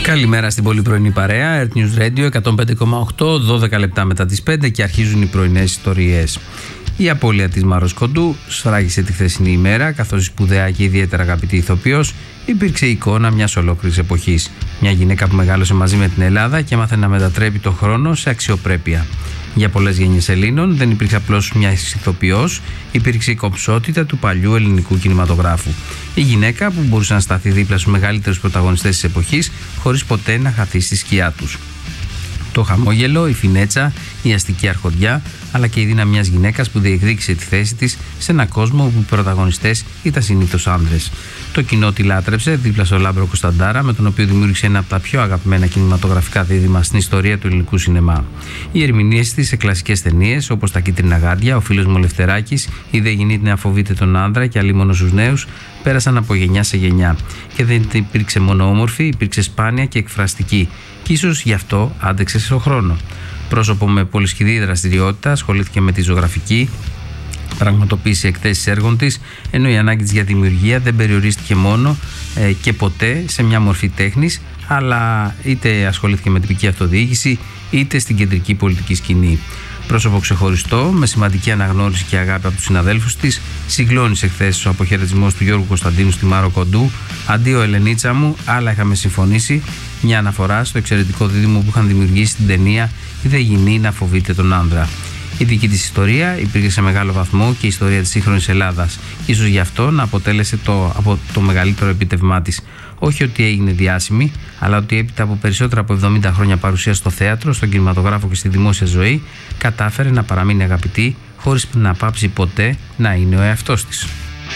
Καλημέρα στην πολύ πρωινή παρέα. Earth News Radio 105,8, 12 λεπτά μετά τις 5 και αρχίζουν οι πρωινές ιστορίες. Η απώλεια της Μάρος Κοντού σφράγισε τη χθεσινή ημέρα, καθώς η σπουδαία και ιδιαίτερα αγαπητή ηθοποιός υπήρξε εικόνα μιας ολόκληρης εποχής. Μια γυναίκα που μεγάλωσε μαζί με την Ελλάδα και έμαθε να μετατρέπει τον χρόνο σε αξιοπρέπεια. Για πολλές γενιές Ελλήνων δεν υπήρξε απλώς μια ηθοποιός, υπήρξε η κομψότητα του παλιού ελληνικού κινηματογράφου. Η γυναίκα που μπορούσε να σταθεί δίπλα στους μεγαλύτερους πρωταγωνιστές της εποχής, χωρίς ποτέ να χαθεί στη σκιά τους. Το χαμόγελο, η φινέτσα, η αστική αρχοντιά, αλλά και η δύναμη μιας γυναίκας που διεκδίκησε τη θέση της σε έναν κόσμο όπου οι πρωταγωνιστές ήταν συνήθως άνδρες. Το κοινό τη λάτρεψε δίπλα στο Λάμπρο Κωνσταντάρα, με τον οποίο δημιούργησε ένα από τα πιο αγαπημένα κινηματογραφικά δίδυμα στην ιστορία του ελληνικού σινεμά. Οι ερμηνείες της σε κλασικές ταινίες όπως Τα Κίτρινα Γάντια, Ο φίλος μου ο Λευτεράκης, Η Δε Γεννήτην να φοβείται τον άνδρα και Αλίμονο στους νέους πέρασαν από γενιά σε γενιά. Και δεν υπήρξε μόνο όμορφη, υπήρξε σπάνια και εκφραστική. Και ίσως γι' αυτό άντεξε στον χρόνο. Πρόσωπο με πολυσχηδή δραστηριότητα, ασχολήθηκε με τη ζωγραφική, πραγματοποίησε εκθέσεις έργων της, ενώ η ανάγκη της για δημιουργία δεν περιορίστηκε μόνο και ποτέ σε μια μορφή τέχνης, αλλά είτε ασχολήθηκε με τυπική αυτοδιοίκηση, είτε στην κεντρική πολιτική σκηνή. Πρόσωπο ξεχωριστό, με σημαντική αναγνώριση και αγάπη από τους συναδέλφους της, συγκλώνησε χθες ο αποχαιρετισμός του Γιώργου Κωνσταντίνου στη Μάρο Κοντού. Αντίο Ελενίτσα μου, άλλα είχαμε συμφωνήσει. Μια αναφορά στο εξαιρετικό δίδυμο που είχαν δημιουργήσει την ταινία «Η Δε Γεννήτην να φοβείται τον άνδρα». Η δική της ιστορία υπήρχε σε μεγάλο βαθμό και η ιστορία της σύγχρονης Ελλάδας. Ίσως γι' αυτό να αποτέλεσε το μεγαλύτερο επίτευγμά της. Όχι ότι έγινε διάσημη, αλλά ότι έπειτα από περισσότερα από 70 χρόνια παρουσία στο θέατρο, στον κινηματογράφο και στη δημόσια ζωή, κατάφερε να παραμείνει αγαπητή, χωρίς να πάψει ποτέ να είναι ο εαυτός της.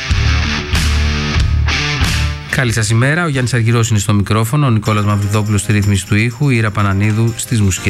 Καλή σας ημέρα. Ο Γιάννης Αργυρός είναι στο μικρόφωνο, ο Νικόλας Μαυριδόπουλος στη ρύθμιση του ήχου, η Ήρα Πανανίδου στις μουσικές